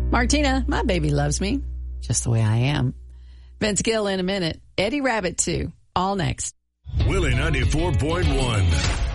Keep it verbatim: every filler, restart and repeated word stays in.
Martina, my baby loves me just the way I am. Vince Gill in a minute. Eddie Rabbit too. All next. Willie ninety-four point one.